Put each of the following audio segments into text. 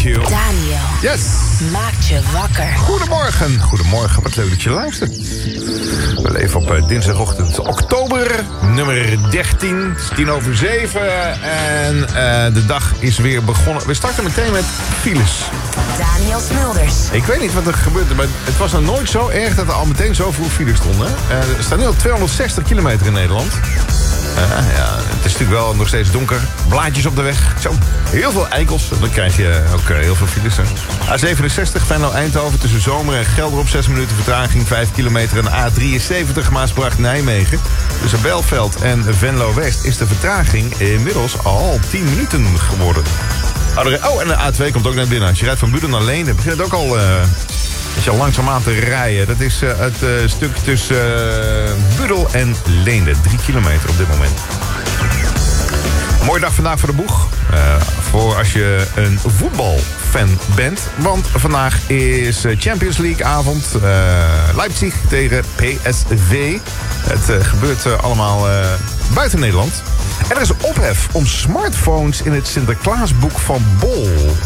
Daniel. Yes. Maakt je wakker. Goedemorgen, wat leuk dat je luistert. We leven op dinsdagochtend oktober, nummer 13. Het is 6:10 en de dag is weer begonnen. We starten meteen met files. Daniel Smulders. Ik weet niet wat er gebeurt, maar het was nog nooit zo erg dat er al meteen zoveel files stonden. Er staan nu al 260 kilometer in Nederland. Ja, het is natuurlijk wel nog steeds donker. Blaadjes op de weg. Zo, heel veel eikels. Dan krijg je ook heel veel files. A67, Venlo-Eindhoven tussen Zomer en Gelderop. 6 minuten vertraging, 5 kilometer. En A73, Maasbracht-Nijmegen. Tussen Belveld en Venlo-West is de vertraging inmiddels al 10 minuten geworden. Oh, en de A2 komt ook naar binnen. Als je rijdt van Budel naar Leenden, begint het ook al... Is je al langzaamaan te rijden. Dat is het stuk tussen Budel en Leende. 3 kilometer op dit moment. Mooie dag vandaag voor de boeg. Voor als je een voetbalfan bent. Want vandaag is Champions League avond. Leipzig tegen PSV. Het gebeurt allemaal buiten Nederland. En er is ophef om smartphones in het Sinterklaasboek van Bol.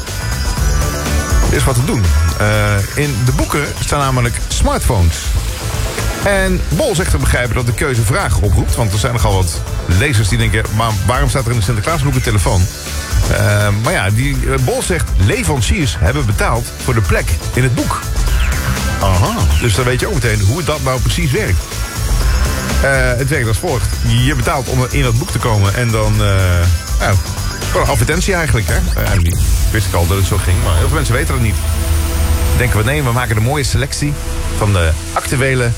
Er is wat te doen. In de boeken staan namelijk smartphones. En Bol zegt te begrijpen dat de keuze vragen oproept. Want er zijn nogal wat lezers die denken... maar waarom staat er in de Sinterklaasboek een telefoon? Maar ja, Bol zegt... leveranciers hebben betaald voor de plek in het boek. Aha. Dus dan weet je ook meteen hoe dat nou precies werkt. Het werkt als volgt. Je betaalt om in dat boek te komen en dan... gewoon een advertentie eigenlijk, hè? Wist ik al dat het zo ging, maar heel veel mensen weten dat niet. Denken we, nee, we maken een mooie selectie van de actuele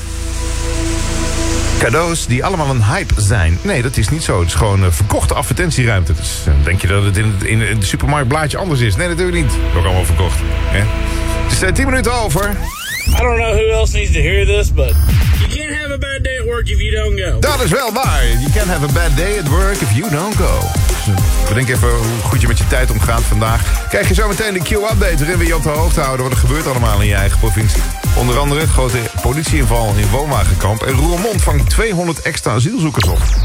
cadeaus die allemaal een hype zijn. Nee, dat is niet zo. Het is gewoon verkochte advertentieruimte. Dus denk je dat het in de supermarkt blaadje anders is? Nee, natuurlijk niet. Ook allemaal verkocht. Hè? Het is 10 minuten over. I don't know who else needs to hear this, but you can't have a bad day at work if you don't go. Dat is wel waar. You can't have a bad day at work if you don't go. Bedenk even hoe goed je met je tijd omgaat vandaag. Krijg je zo meteen de Q-update waarin we je op de hoogte houden wat er gebeurt allemaal in je eigen provincie. Onder andere het grote politieinval in Woonwagenkamp. En Roermond vangt 200 extra asielzoekers op.